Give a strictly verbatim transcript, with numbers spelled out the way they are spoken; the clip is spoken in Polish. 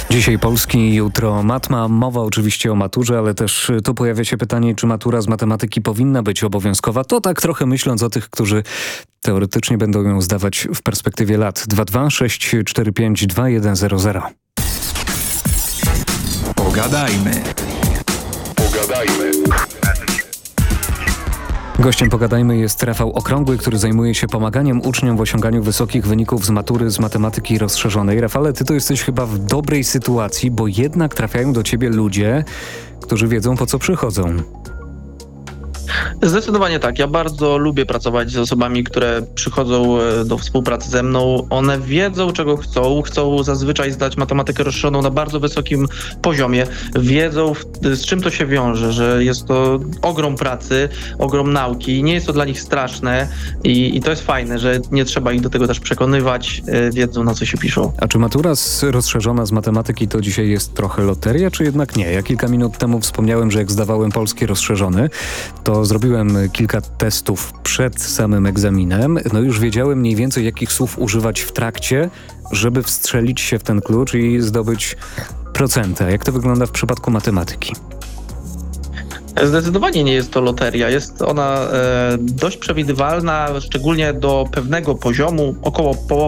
Dzisiaj polski, jutro matma. Mowa oczywiście o maturze, ale też tu pojawia się pytanie, czy matura z matematyki powinna być obowiązkowa. To tak trochę myśląc o tych, którzy teoretycznie będą ją zdawać w perspektywie lat. dwa dwa sześć cztery pięć dwa jeden zero zero. Pogadajmy. Pogadajmy. Gościem Pogadajmy jest Rafał Okrągły, który zajmuje się pomaganiem uczniom w osiąganiu wysokich wyników z matury z matematyki rozszerzonej. Rafale, ty to jesteś chyba w dobrej sytuacji, bo jednak trafiają do ciebie ludzie, którzy wiedzą, po co przychodzą. Zdecydowanie tak. Ja bardzo lubię pracować z osobami, które przychodzą do współpracy ze mną. One wiedzą, czego chcą. Chcą zazwyczaj zdać matematykę rozszerzoną na bardzo wysokim poziomie. Wiedzą, z czym to się wiąże, że jest to ogrom pracy, ogrom nauki. Nie jest to dla nich straszne i, i to jest fajne, że nie trzeba ich do tego też przekonywać. Wiedzą, na co się piszą. A czy matura z, rozszerzona z matematyki to dzisiaj jest trochę loteria, czy jednak nie? Ja kilka minut temu wspomniałem, że jak zdawałem polski rozszerzony, to zrobiłem kilka testów przed samym egzaminem. No już wiedziałem mniej więcej, jakich słów używać w trakcie, żeby wstrzelić się w ten klucz i zdobyć procenta. Jak to wygląda w przypadku matematyki? Zdecydowanie nie jest to loteria. Jest ona e, dość przewidywalna, szczególnie do pewnego poziomu, około połowy